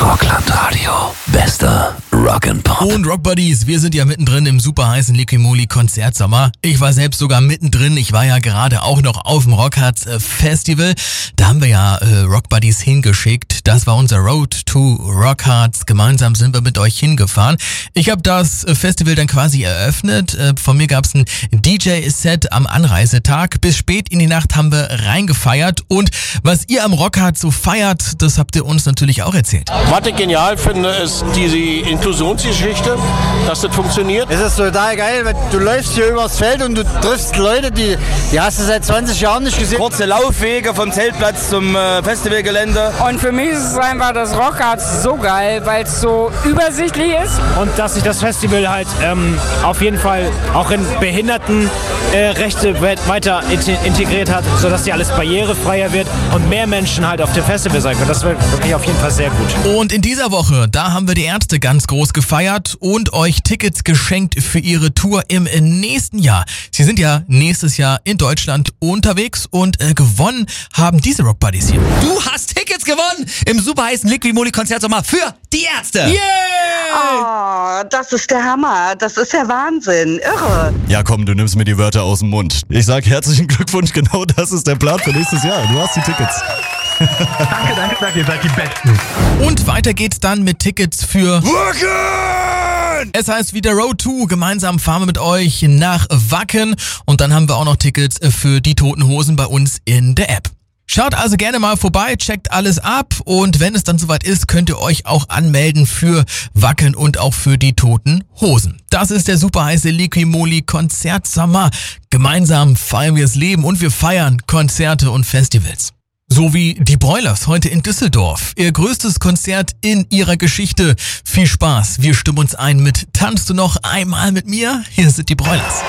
Rockland-Radio. Bester Rock'n'Pop. Und Rock Buddies, wir sind ja mittendrin im super heißen Liqui Moly Konzertsommer. Ich war selbst sogar mittendrin. Ich war ja gerade auch noch auf dem Rockharz Festival. Da haben wir ja Rock Buddies hingeschickt. Das war unser Road to Rockharz. Gemeinsam sind wir mit euch hingefahren. Ich habe das Festival dann quasi eröffnet. Von mir gab's ein DJ-Set am Anreisetag. Bis spät in die Nacht haben wir reingefeiert. Und was ihr am Rockharz so feiert, das habt ihr uns natürlich auch erzählt. Was ich genial finde, ist diese Inklusionsgeschichte, dass das funktioniert. Es ist total geil, wenn du läufst hier übers Feld und du triffst Leute, die hast du seit 20 Jahren nicht gesehen. Kurze Laufwege vom Zeltplatz zum Festivalgelände. Und für mich ist es einfach das Rockharz so geil, weil es so übersichtlich ist. Und dass sich das Festival halt auf jeden Fall auch in Behindertenrechte weiter integriert hat, sodass die alles barrierefreier wird und mehr Menschen halt auf dem Festival sein können. Das wird wirklich auf jeden Fall sehr gut. Und in dieser Woche, da haben wir die Ärzte ganz groß gefeiert und euch Tickets geschenkt für ihre Tour im nächsten Jahr. Sie sind ja nächstes Jahr in Deutschland unterwegs und gewonnen haben diese Rock Buddies hier. Du hast Tickets gewonnen im super heißen Liqui Moly Konzertsommer für die Ärzte. Yeah! Oh, das ist der Hammer. Das ist der Wahnsinn. Irre. Ja komm, du nimmst mir die Wörter aus dem Mund. Ich sag herzlichen Glückwunsch, genau das ist der Plan für nächstes Jahr. Du hast die Tickets. Danke, ihr seid die Besten. Und weiter geht's dann mit Tickets für Wacken! Es heißt wieder Road 2. Gemeinsam fahren wir mit euch nach Wacken. Und dann haben wir auch noch Tickets für die Toten Hosen bei uns in der App. Schaut also gerne mal vorbei, checkt alles ab und wenn es dann soweit ist, könnt ihr euch auch anmelden für Wacken und auch für die Toten Hosen. Das ist der super heiße Liqui Moly Konzertsommer. Gemeinsam feiern wir das Leben und wir feiern Konzerte und Festivals. So wie die Broilers heute in Düsseldorf. Ihr größtes Konzert in ihrer Geschichte. Viel Spaß. Wir stimmen uns ein mit Tanzt du noch einmal mit mir? Hier sind die Broilers.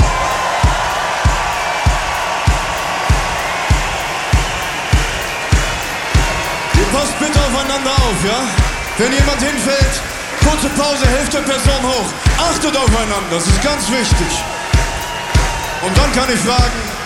Ihr passt bitte aufeinander auf, ja? Wenn jemand hinfällt, kurze Pause, helft der Person hoch. Achtet aufeinander, das ist ganz wichtig. Und dann kann ich fragen...